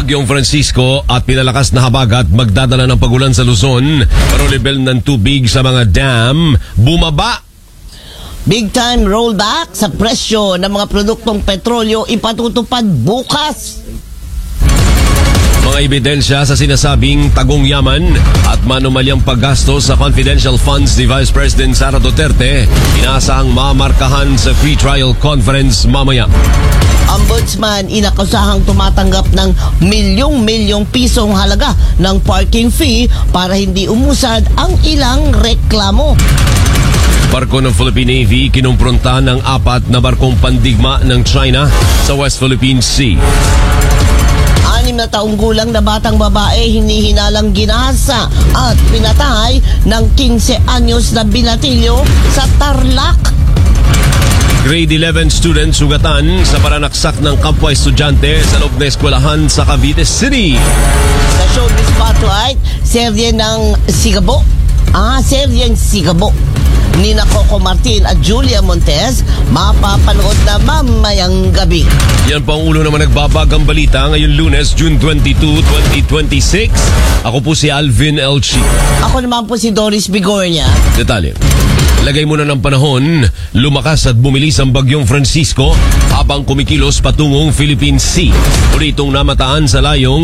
Bagyong Francisco at pinalakas na habagat magdadala ng pagulan sa Luzon, pero level ng tubig sa mga dam bumaba. Big time rollback sa presyo ng mga produktong petrolyo ipatutupad bukas. Mga ebidensya sa sinasabing tagong yaman at manumalyang paggastos sa confidential funds ni Vice President Sara Duterte, inaasahang mamarkahan sa pre-trial conference mamaya. Ombudsman inakusahang tumatanggap ng milyong-milyong pisong halaga ng parking fee para hindi umusad ang ilang reklamo. Barko ng Philippine Navy kinumpronta ng 4 na barkong pandigma ng China sa West Philippine Sea. 6 na taong gulang na batang babae hinihinalang ginasa at pinatay ng 15 anyos na binatilyo sa Tarlac. Grade 11 students sugatan sa paranaksak ng kapwa estudyante sa loob na eskwelahan sa Cavite City. Sa Showbiz Spotlight, serye ng Sigabo. Seryeng Sigabo ni Coco Martin at Julia Montes mapapanood na mamayang gabi. Yan pa ang ulo naman nagbabagang balita ngayon Lunes, June 22, 2026. Ako po si Alvin Elchi. Ako naman po si Doris Bigornia. Detalye. Lagay muna ng panahon, lumakas at bumilis ang Bagyong Francisco habang kumikilos patungong Philippine Sea. Uli itong namataan sa layong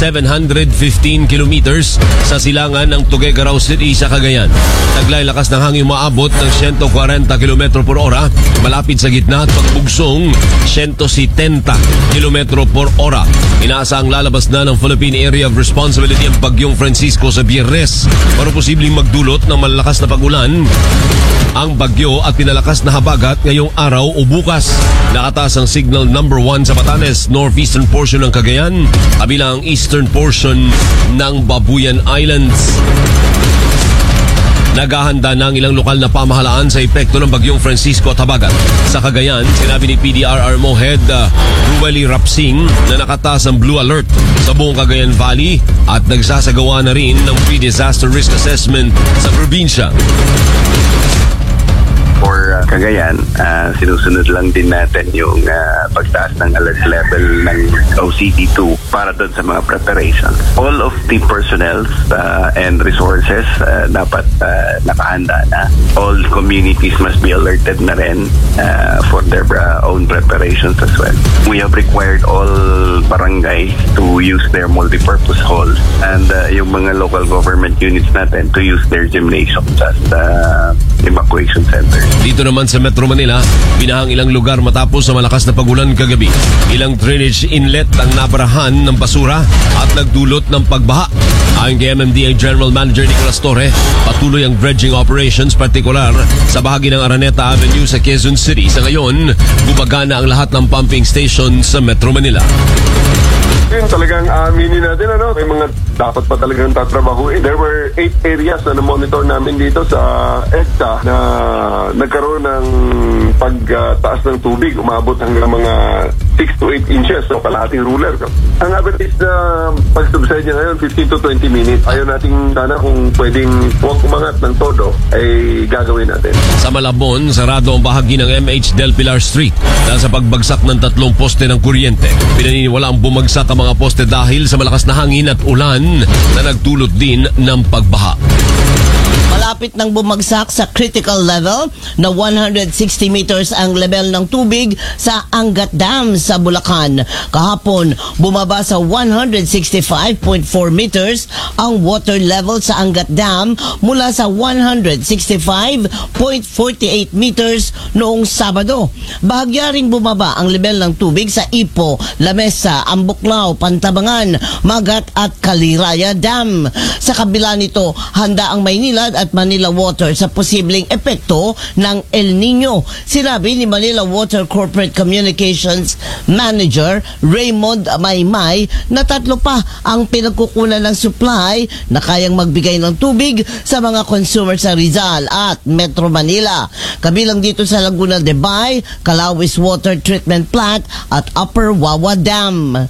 715 kilometers sa silangan ng Tuguegarao City sa Cagayan. Taglay lakas ng hangin maabot ng 140 km per ora, malapit sa gitna at pagbugsong 170 km per ora. Inaasang lalabas na ng Philippine Area of Responsibility ang Bagyong Francisco sa Biyernes para posibleng magdulot ng malalakas na pag-ulan ang bagyo at pinalakas na habagat ngayong araw o bukas. Nakataas ang signal number 1 sa Batanes, northeastern portion ng Cagayan, kabilang ang eastern portion ng Babuyan Islands. Naghahanda na ang ilang lokal na pamahalaan sa epekto ng Bagyong Francisco at habagat. Sa Cagayan, sinabi ni PDRRMO Head Rueli Rapsing na nakataas ang Blue Alert sa buong Cagayan Valley at nagsasagawa na rin ng pre-disaster risk assessment sa probinsya. For Cagayan, sinusunod lang din natin yung pagtaas ng alert level ng OCD2 para doon sa mga preparations. All of the personnel and resources dapat nakahanda na. All communities must be alerted na rin for their own preparations as well. We have required all barangays to use their multipurpose halls and yung mga local government units natin to use their gymnasiums as evacuation centers. Dito naman sa Metro Manila, binahang ilang lugar matapos sa malakas na pagulan kagabi. Ilang drainage inlet ang nabarahan ng basura at nagdulot ng pagbaha. Ayon kay MMDA General Manager Nicolas Torre, patuloy ang dredging operations partikular sa bahagi ng Araneta Avenue sa Quezon City. Sa ngayon, gumagana ang lahat ng pumping station sa Metro Manila. Yun talagang aminin natin, may mga dapat pa talagang tatrabahuin. There were 8 areas na monitor namin dito sa EDSA na nagkaroon ng pagtaas ng tubig. Umabot hanggang mga 6 to 8 inches, so kalahating ruler. Ang average na pag-subside niya ngayon, 15 to 20 minutes. Ayaw natin sana kung pwedeng huwag umangat ng todo, ay gagawin natin. Sa Malabon, sarado ang bahagi ng MH Del Pilar Street dahil sa pagbagsak ng 3 poste ng kuryente. Pinaniniwala ang bumagsak ang mga poste dahil sa malakas na hangin at ulan na nagdulot din ng pagbaha. Malapit nang bumagsak sa critical level na 160 meters ang level ng tubig sa Angat Dam sa Bulacan. Kahapon, bumaba sa 165.4 meters ang water level sa Angat Dam mula sa 165.48 meters noong Sabado. Bahagya ring bumaba ang level ng tubig sa Ipo, Lamesa, Ambuklao, Pantabangan, Magat at Kaliraya Dam. Sa kabila nito, handa ang Maynilad at Manila Water sa posibleng epekto ng El Nino. Sinabi ni Manila Water Corporate Communications Manager Raymond Maymay na 3 pa ang pinagkukunan ng supply na kayang magbigay ng tubig sa mga consumer sa Rizal at Metro Manila. Kabilang dito sa Laguna de Bay, Calawis Water Treatment Plant at Upper Wawa Dam.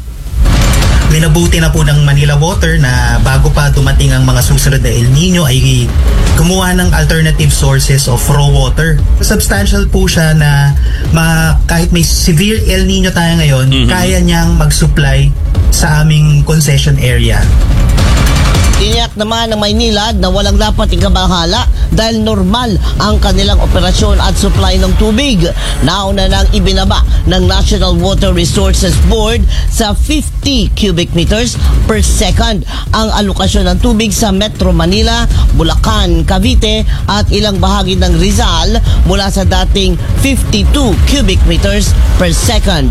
Minabuti na po ng Manila Water na bago pa dumating ang mga susunod na El Nino ay gumawa ng alternative sources of raw water. Substantial po siya na kahit may severe El Nino tayo ngayon, kaya niyang mag-supply sa aming concession area. Tiniyak naman ng Maynila na walang dapat ikabahala dahil normal ang kanilang operasyon at supply ng tubig. Nauna nang ibinaba ng National Water Resources Board sa 50 cubic meters per second ang alokasyon ng tubig sa Metro Manila, Bulacan, Cavite at ilang bahagi ng Rizal mula sa dating 52 cubic meters per second.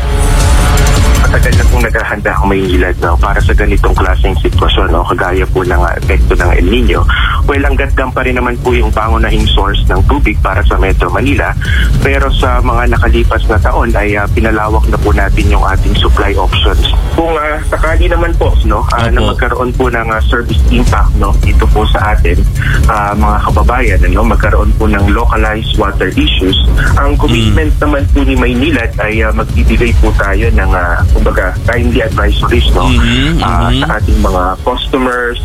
Matagal na pong naghahanda ang Maynila para sa ganitong klaseng sitwasyon, kagaya po ng epekto ng El Nino. Well, hanggat pa rin naman po yung pangunahing source ng tubig para sa Metro Manila. Pero sa mga nakalipas na taon ay pinalawak na po natin yung ating supply options. Kung sakali naman po na magkaroon po ng service impact dito po sa atin, mga kababayan, magkaroon po ng localized water issues, ang commitment naman po ni Maynila ay magbibigay po tayo ng timely advisories sa ating mga customers.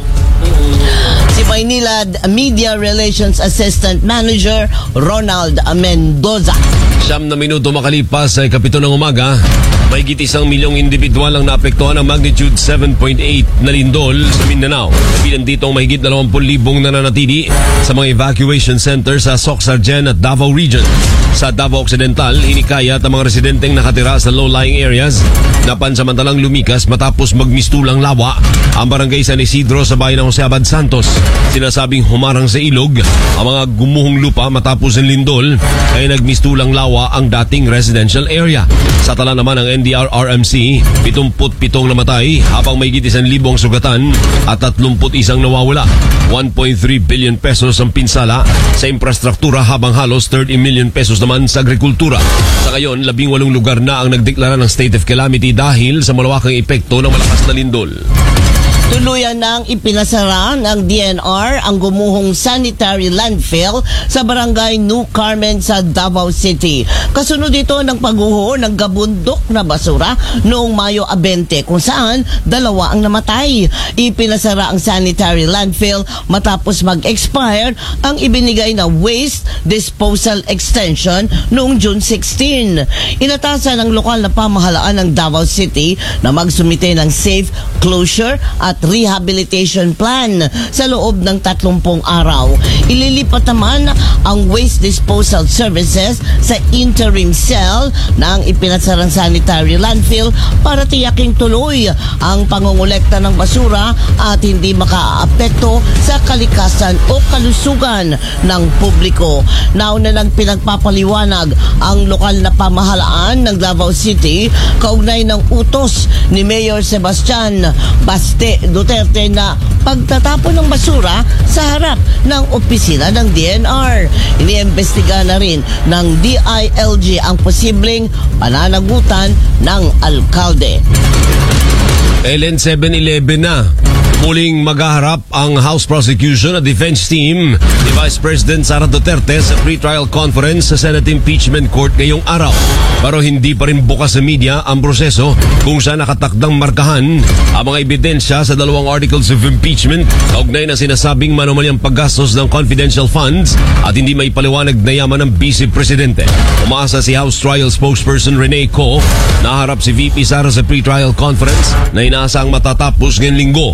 Si Maynila Media Relations Assistant Manager Ronald Mendoza. 9 minuto makalipas ay 7 ng umaga, mahigit 1 milyong individual ang naapektuhan ng magnitude 7.8 na lindol sa Mindanao. Kabilang dito ang mahigit 20,000 nananatili sa mga evacuation center sa Soc-Sargen at Davao Region. Sa Davao Occidental, hinikayat ang mga residenteng nakatira sa low-lying areas na pansamantalang lumikas matapos magmistulang lawa ang barangay San Isidro sa bayan ng Jose Abad Santos. Sinasabing humarang sa ilog ang mga gumuhong lupa matapos ng lindol kaya nagmistulang lawa ang dating residential area. Sa tala naman ng NDR-RMC, 77 namatay habang may 1,000 ang sugatan at 31 nawawala. 1.3 billion pesos ang pinsala sa infrastruktura habang halos 30 million pesos naman sa agrikultura. Sa ngayon, 18 lugar na ang nagdeklara ng state of calamity dahil sa malawakang epekto ng malakas na lindol. Tuluyan nang ipinasara ng DNR ang gumuhong sanitary landfill sa barangay New Carmen sa Davao City. Kasunod ito ng pagguho ng gabundok na basura noong Mayo 20 kung saan 2 ang namatay. Ipinasara ang sanitary landfill matapos mag-expire ang ibinigay na waste disposal extension noong June 16. Inatasan ng lokal na pamahalaan ng Davao City na magsumite ng safe closure at rehabilitation plan sa loob ng 30 araw. Ililipat naman ang waste disposal services sa interim cell ng ipinasarang sanitary landfill para tiyaking tuloy ang pangongolekta ng basura at hindi makaapekto sa kalikasan o kalusugan ng publiko. Nauna nang pinagpapaliwanag ang lokal na pamahalaan ng Davao City kaugnay ng utos ni Mayor Sebastian Baste Duterte na pagtatapon ng basura sa harap ng opisina ng DNR. Iniimbestiga na rin ng DILG ang posibleng pananagutan ng alkalde. Ellen, 7-11 na. Muling maghaharap ang House Prosecution at Defense Team ni Vice President Sara Duterte sa pre-trial conference sa Senate Impeachment Court ngayong araw. Pero hindi pa rin bukas sa media ang proseso kung saan nakatakdang markahan ang mga ebidensya sa 2 articles of impeachment kaugnay na sinasabing manumalyang paggastos ng confidential funds at hindi may paliwanag na yaman ng Vice Presidente. Umaasa si House Trial Spokesperson Rene Co na harap si VP Sara sa pre-trial conference na inaasang matatapos ngayong linggo.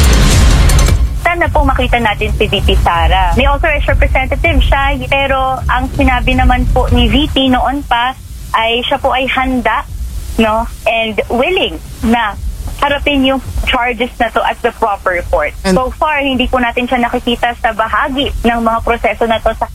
Sana po makita natin si VP Sara. May authorized representative siya, pero ang sinabi naman po ni VP noon pa ay siya po ay handa, and willing na harapin yung charges na to at the proper court. So far, hindi po natin siya nakikita sa bahagi ng mga proseso na to sa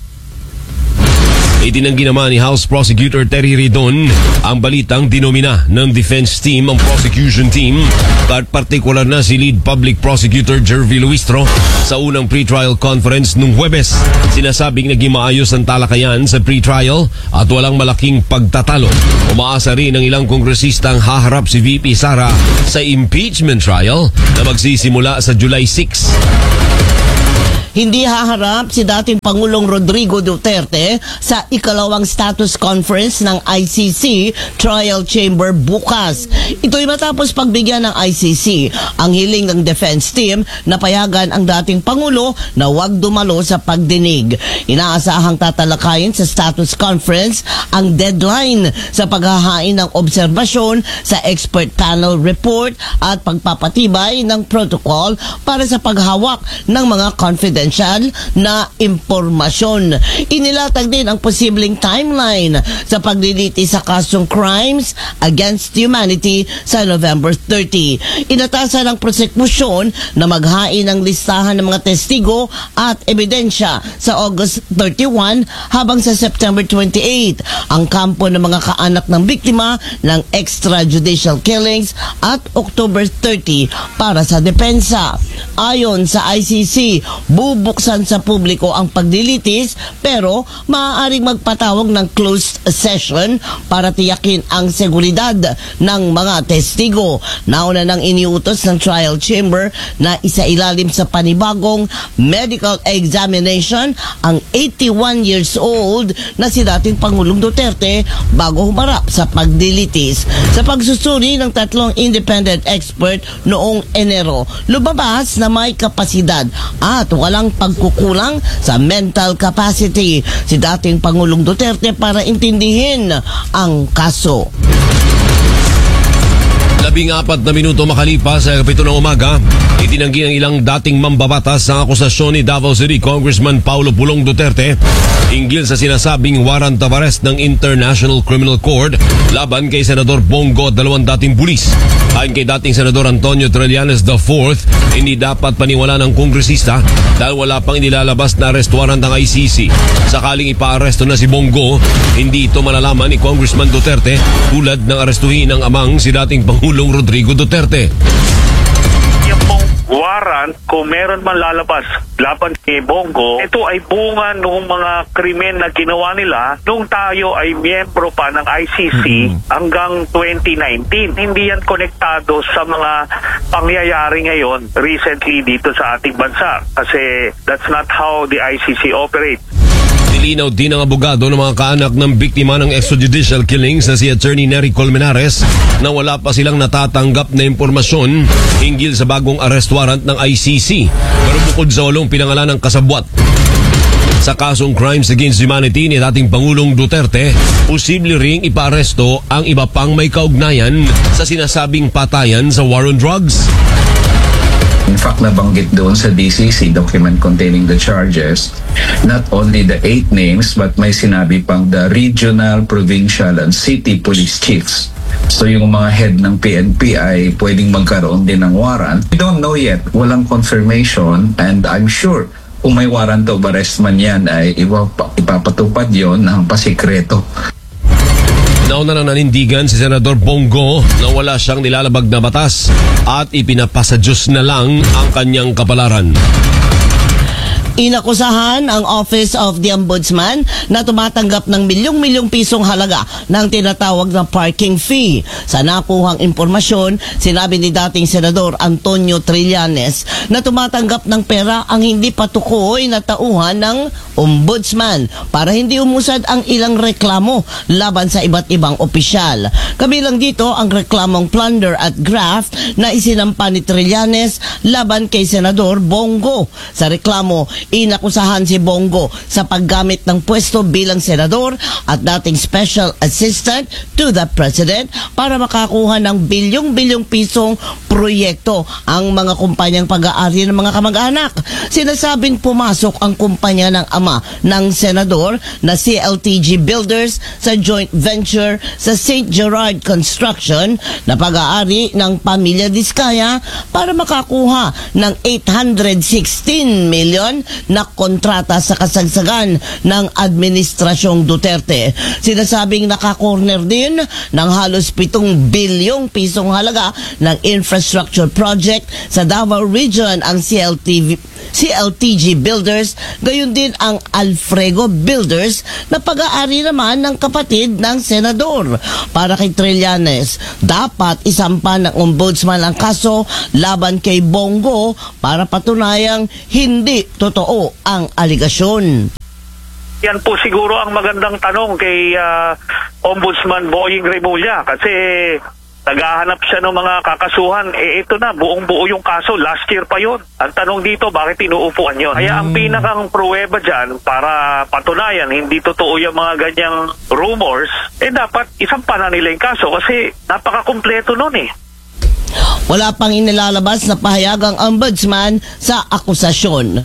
Itinanggi naman ni House Prosecutor Terry Ridon ang balitang dinomina ng defense team ang prosecution team at partikular na si Lead Public Prosecutor Jervy Luistro sa unang pre-trial conference nung Huwebes. Sinasabing naging maayos ang talakayan sa pre-trial at walang malaking pagtatalo. Umaasa rin ng ilang kongresistang haharap si VP Sara sa impeachment trial na magsisimula sa July 6. Hindi haharap si dating Pangulong Rodrigo Duterte sa ikalawang status conference ng ICC Trial Chamber bukas. Ito'y matapos pagbigyan ng ICC ang hiling ng defense team na payagan ang dating Pangulo na huwag dumalo sa pagdinig. Inaasahang tatalakayin sa status conference ang deadline sa paghahain ng obserbasyon sa expert panel report at pagpapatibay ng protocol para sa paghawak ng mga confidential na impormasyon. Inilatag din ang posibleng timeline sa pagliliti sa kasong crimes against humanity sa November 30. Inatasan ng prosekusyon na maghain ng listahan ng mga testigo at ebidensya sa August 31 habang sa September 28 ang kampo ng mga kaanak ng biktima ng extrajudicial killings at October 30 para sa depensa. Ayon sa ICC, bubuksan sa publiko ang paglilitis pero maaaring magpatawag ng closed session para tiyakin ang seguridad ng mga testigo. Nauna nang iniutos ng trial chamber na isailalim sa panibagong medical examination ang 81 years old na si dating Pangulong Duterte bago humarap sa paglilitis. Sa pagsusuri ng tatlong independent expert noong Enero, lumabas na may kapasidad at walang pagkukulang sa mental capacity si dating Pangulong Duterte para intindihin ang kaso. 14 na minuto makalipas sa 7 ng umaga, itinanggi ng ilang dating mambabatas ang akusasyon ni Davao City Congressman Paulo Pulong Duterte hinggil sa sinasabing warrant of arrest ng International Criminal Court laban kay Senador Bongo at 2 dating pulis. Ayon kay dating Senador Antonio Trillanes IV, hindi dapat paniwala ng kongresista dahil wala pang inilalabas na arrest warrant ng ICC. Sakaling ipaaresto na si Bongo, hindi ito malalaman ni Congressman Duterte tulad ng arestuhin ng amang si dating Pangulong Rodrigo Duterte. Yung pong warrant, kung meron man lalabas laban kay Bongo, ito ay bunga noong mga krimen na ginawa nila nung tayo ay miyembro pa ng ICC hanggang 2019. Hindi yan konektado sa mga pangyayari ngayon recently dito sa ating bansa kasi that's not how the ICC operates. Nilinaw din ng abogado ng mga kaanak ng biktima ng extrajudicial killings na si Attorney Nery Colmenares na wala pa silang natatanggap na impormasyon hinggil sa bagong arrest warrant ng ICC. Pero bukod sa 8 pinangalan ng kasabwat sa kasong crimes against humanity ni dating Pangulong Duterte, posible ring ipaaresto ang iba pang may kaugnayan sa sinasabing patayan sa war on drugs. In fact, nabanggit doon sa DCC document containing the charges, not only the 8 names, but may sinabi pang the regional, provincial, and city police chiefs. So yung mga head ng PNP ay pwedeng magkaroon din ng warrant. We don't know yet. Walang confirmation, and I'm sure kung may warrant of arrest man yan ay ipapatupad yon ng pasikreto. Nauna na nanindigan si Senador Bongo na wala siyang nilalabag na batas at ipinapasa Diyos na lang ang kanyang kapalaran. Inakusahan ang Office of the Ombudsman na tumatanggap ng milyong-milyong pisong halaga ng tinatawag na parking fee. Sa nakuhang impormasyon, sinabi ni dating Senador Antonio Trillanes na tumatanggap ng pera ang hindi patukoy na tauhan ng Ombudsman para hindi umusad ang ilang reklamo laban sa iba't ibang opisyal. Kabilang dito ang reklamong plunder at graft na isinampa ni Trillanes laban kay Senador Bongo. Sa reklamo, inakusahan si Bongo sa paggamit ng pwesto bilang senador at dating special assistant to the president para makakuha ng bilyong-bilyong pisong proyekto ang mga kumpanyang pag-aari ng mga kamag-anak. Sinasabing pumasok ang kumpanya ng ama ng senador na CLTG Builders sa joint venture sa St. Gerard Construction na pag-aari ng pamilya Diskaya para makakuha ng 816 million na kontrata sa kasagsagan ng Administrasyong Duterte. Sinasabing nakakorner din ng halos 7 bilyong pisong halaga ng infrastructure infrastructure project sa Davao Region ang CLTG Builders, gayon din ang Alfrego Builders na pag-aari naman ng kapatid ng senador. Para kay Trillanes, dapat isampa ng ombudsman ang kaso laban kay Bongo para patunayang hindi totoo ang aligasyon. Yan po siguro ang magandang tanong kay Ombudsman Boying Remulla kasi naghahanap siya ng mga kakasuhan. Ito na, buong-buo yung kaso. Last year pa yun. Ang tanong dito, bakit inuupuan yun? Kaya ang pinakang pruweba dyan para patunayan hindi totoo yung mga ganyang rumors, dapat isampa na nila yung kaso kasi napakakumpleto nun eh. Wala pang inilalabas na pahayag ang ombudsman sa akusasyon.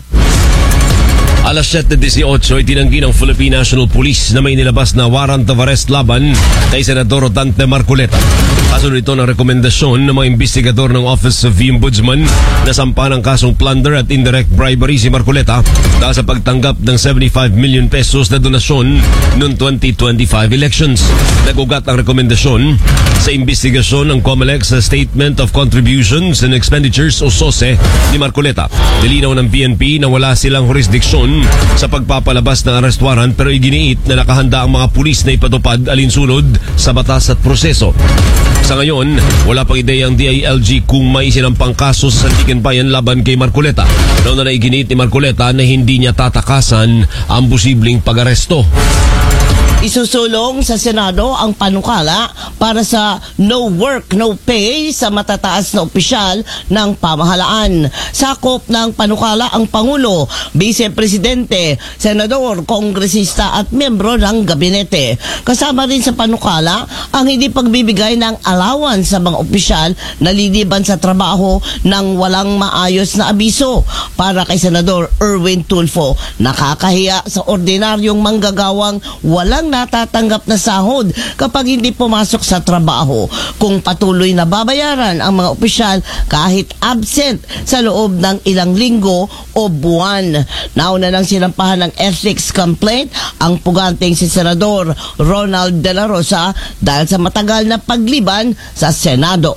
Alas 7:18, itinanggi ng Philippine National Police na may nilabas na warrant of arrest laban kay Senador Dante Marcoleta. Kasunod ito ng rekomendasyon ng mga investigador ng Office of the Ombudsman na sampa ng kasong plunder at indirect bribery si Marcoleta dahil sa pagtanggap ng 75 million pesos na donasyon noong 2025 elections. Nagugat ang rekomendasyon sa investigasyon ng COMELEC sa Statement of Contributions and Expenditures o SOSE ni Marcoleta. Nilinaw ng PNP na wala silang jurisdiksyon sa pagpapalabas ng arrest warrant pero iginiit na nakahanda ang mga pulis na ipatupad alinsunod sa batas at proseso. Sa ngayon, wala pang ideya ang DILG kung may sinampang kaso sa Sandigan Bayan laban kay Marcoleta. Noon na iginiit ni Marcoleta na hindi niya tatakasan ang posibleng pag-aresto. Isusulong sa Senado ang panukala para sa no work, no pay sa matataas na opisyal ng pamahalaan. Sakop ng panukala ang Pangulo, Vice Presidente, Senador, Kongresista at miyembro ng Gabinete. Kasama rin sa panukala ang hindi pagbibigay ng allowance sa mga opisyal na liliban sa trabaho ng walang maayos na abiso. Para kay Senador Erwin Tulfo, nakakahiya sa ordinaryong manggagawang walang natatanggap na sahod kapag hindi pumasok sa trabaho kung patuloy na babayaran ang mga opisyal kahit absent sa loob ng ilang linggo o buwan. Nauna nang sinampahan ng ethics complaint ang puganteng si Senador Ronald De La Rosa dahil sa matagal na pagliban sa Senado.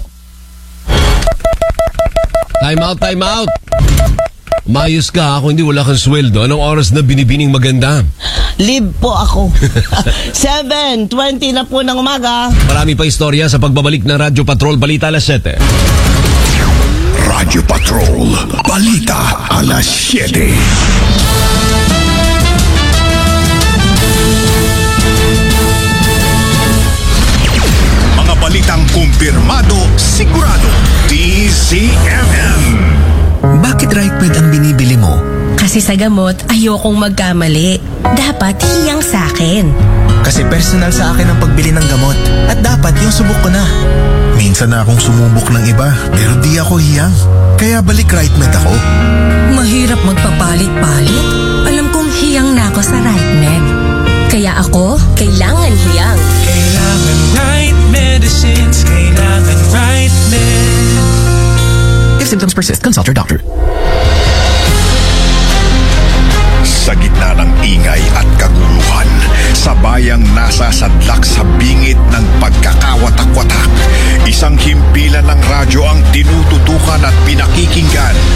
Time out, time out! Mayos ka, ako hindi wala kang sweldo. Anong oras na binibining maganda? Live po ako. 7:20 na po ng umaga. Marami pa istorya sa pagbabalik ng Radyo Patrol Balita alas 7. Radyo Patrol Balita alas 7. Mga balitang kumpirmado, sigurado. DZMM. Bakit RightMed ang binibili mo? Kasi sa gamot, ayokong magkamali. Dapat hiyang sa akin. Kasi personal sa akin ang pagbili ng gamot. At dapat yung subok ko na. Minsan na akong sumubok ng iba, pero di ako hiyang. Kaya balik RightMed ako. Mahirap magpapalit-palit. Alam kong hiyang na ako sa RightMed. Kaya ako, kailangan hiyang. Kailangan right medicines. Kailangan RightMed. If symptoms persist, consult your doctor. Sa gitna ng ingay at kaguluhan, sa bayang nasasadlak sa bingit ng pagkakawatak-watak, isang himpilan ng radyo ang tinututukan at pinakikinggan.